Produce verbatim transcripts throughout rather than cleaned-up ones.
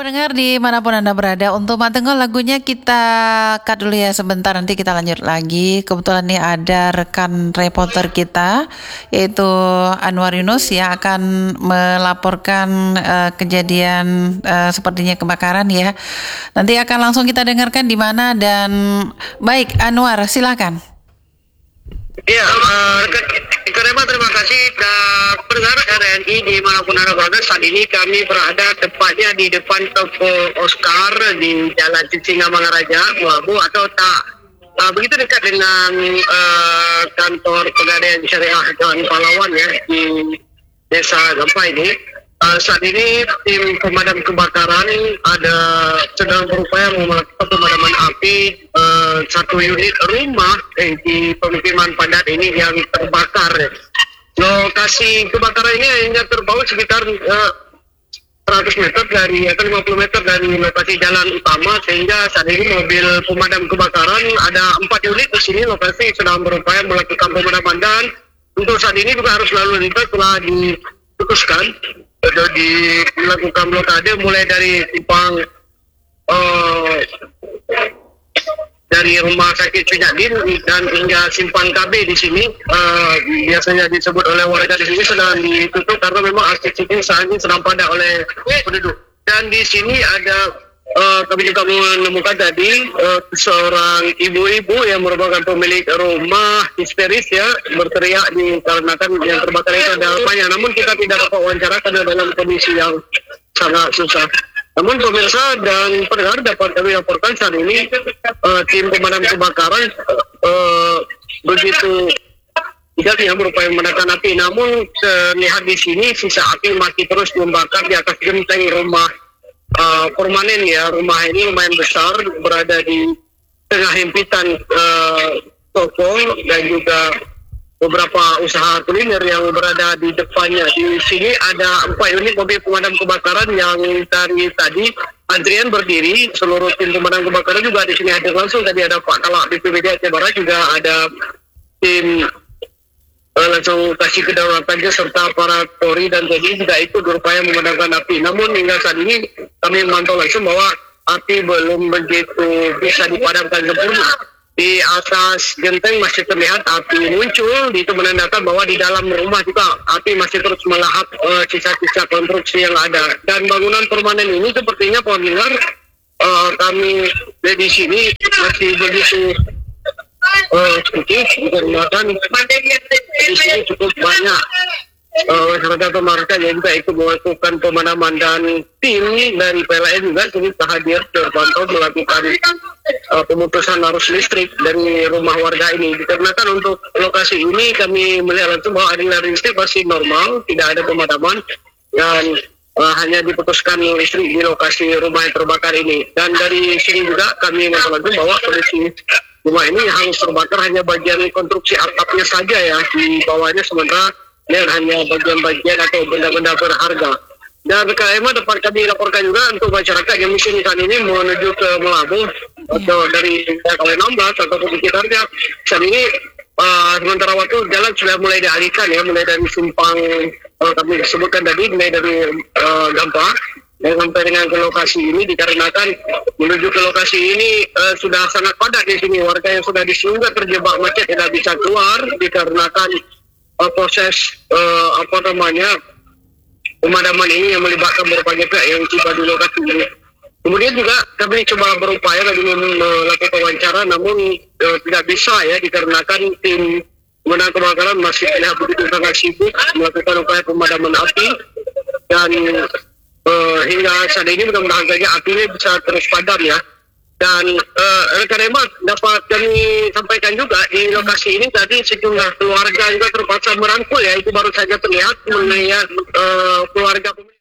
pendengar dimanapun Anda berada, untuk Matengol lagunya kita cut dulu ya sebentar, nanti kita lanjut lagi. Kebetulan nih ada rekan reporter kita yaitu Anwar Yunus yang akan melaporkan uh, kejadian uh, sepertinya kebakaran ya. Nanti akan langsung kita dengarkan di mana dan baik Anwar silakan. Iya, uh, Karema terima kasih dan pendengar R N I dimanapun Anda berada. Saat ini kami berada tepatnya di depan toko Oscar di Jalan Sisingamangaraja, Muabu atau tak uh, begitu dekat dengan uh, kantor Pegadaian Syariah Jalan Pahlawan ya di Desa Gampai ini. Uh, saat ini tim pemadam kebakaran ada sedang berupaya melakukan pemadaman api uh, satu unit rumah eh, di pemukiman padat ini yang terbakar. Lokasi kebakaran ini hanya terpaut sekitar uh, seratus meter dari atau lima puluh meter dari lokasi jalan utama, sehingga saat ini mobil pemadam kebakaran ada empat unit di sini lokasi sedang berupaya melakukan pemadaman, dan untuk saat ini juga harus lalu lintas telah diputuskan sudah dilakukan blokade mulai dari simpang uh, dari rumah sakit Cinyadin dan hingga simpang K B di sini uh, biasanya disebut oleh warga di sini sedang ditutup karena memang akses ini saat ini sedang padat oleh penduduk. Dan di sini ada uh, kami juga menemukan tadi uh, seorang ibu-ibu yang merupakan pemilik rumah histeris ya, berteriak dikarenakan yang terbakar itu ada banyak, namun kita tidak dapat wawancara karena dalam kondisi yang sangat susah. Namun pemirsa dan pendengar dapat kami laporkan saat ini uh, tim pemadam kebakaran uh, begitu tidak yang berupaya memadamkan api, namun terlihat di sini sisa api masih terus membakar di atas genteng rumah uh, permanen ya. Rumah ini lumayan besar, berada di tengah himpitan uh, toko dan juga beberapa usaha kuliner yang berada di depannya. Di sini ada empat unit mobil pemadam kebakaran yang dari tadi antrian berdiri. Seluruh tim pemadam kebakaran juga di sini hadir langsung. Tadi ada Pak Kalak B P B D Aceh Barat, juga ada tim uh, langsung kasih kedaulatan serta para Polri dan T N I juga ikut berupaya memadamkan api. Namun hingga saat ini kami memantau langsung bahwa api belum begitu bisa dipadamkan sempurna. Di atas genteng masih terlihat api muncul, itu menandakan bahwa di dalam rumah juga api masih terus melahap uh, sisa-sisa konstruksi yang ada. Dan bangunan permanen ini sepertinya pendengar uh, kami di sini masih begitu uh, sedikit dikarenakan di sini cukup banyak masyarakat uh, pemerintah yang juga ikut melakukan pemadaman, dan tim dari P L N juga sini hadir terpantau melakukan uh, pemutusan arus listrik dari rumah warga ini. Dikarenakan untuk lokasi ini kami melihat langsung bahwa aliran listrik masih normal, tidak ada pemadaman, dan uh, hanya diputuskan listrik di lokasi rumah yang terbakar ini. Dan dari sini juga kami melihat langsung bahwa kondisi rumah ini harus terbakar hanya bagian konstruksi atapnya saja ya, di bawahnya sementara dan hanya bagian-bagian atau benda-benda berharga. Dan K M A dapat kami laporkan juga untuk masyarakat yang mungkin saat ini menuju ke Melabuh atau dari K W enam belas atau ke sekitarnya. Saat ini uh, sementara waktu jalan sudah mulai dialihkan ya, mulai dari simpang uh, kami sebutkan tadi, mulai dari uh, Gampang dan sampai dengan ke lokasi ini, dikarenakan menuju ke lokasi ini uh, sudah sangat padat di sini. Warga yang sudah di sini terjebak macet tidak bisa keluar dikarenakan Uh, proses uh, apa namanya pemadaman ini yang melibatkan berbagai pihak yang tiba di lokasi ini. Kemudian juga kami coba berupaya tadi melakukan wawancara, namun uh, tidak bisa ya dikarenakan tim pemadam kebakaran masih terlihat begitu sangat sibuk melakukan upaya pemadaman api, dan uh, hingga saat ini mudah-mudahan saja api ini bisa terus padam ya. Dan uh, rekan hemat dapat kami sampaikan juga di lokasi ini tadi sejumlah keluarga juga terpaksa merangkul ya, itu baru saja terlihat melihat uh, keluarga pemilik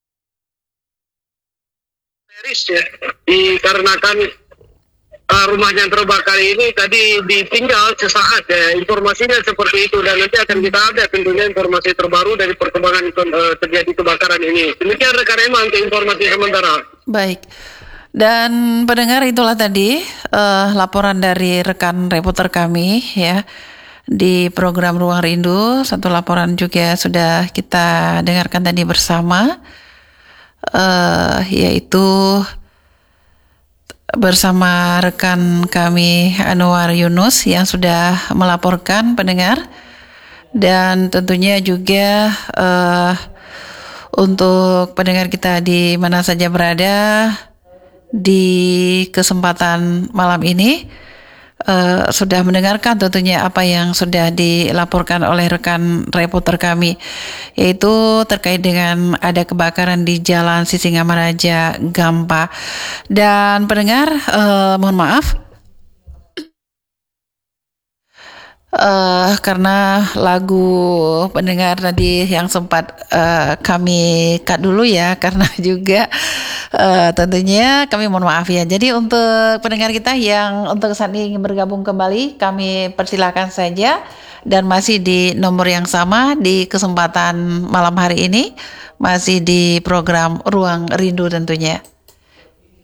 ya, dikarenakan uh, rumahnya yang terbakar ini tadi ditinggal sesaat ya, informasinya seperti itu, dan nanti akan kita ada tentunya informasi terbaru dari perkembangan uh, terjadi kebakaran ini. Demikian rekan hemat untuk informasi sementara. Baik. Dan pendengar, itulah tadi uh, laporan dari rekan reporter kami ya di program Ruang Rindu. Satu laporan juga sudah kita dengarkan tadi bersama. uh, yaitu bersama rekan kami Anwar Yunus yang sudah melaporkan pendengar, dan tentunya juga uh, untuk pendengar kita di mana saja berada di kesempatan malam ini uh, sudah mendengarkan tentunya apa yang sudah dilaporkan oleh rekan reporter kami, yaitu terkait dengan ada kebakaran di Jalan Sisingamaraja Gampa. Dan pendengar, uh, mohon maaf Uh, karena lagu pendengar tadi yang sempat uh, kami cut dulu ya, karena juga uh, tentunya kami mohon maaf ya. Jadi untuk pendengar kita yang untuk saat ini ingin bergabung kembali, kami persilakan saja, dan masih di nomor yang sama di kesempatan malam hari ini, masih di program Ruang Rindu tentunya.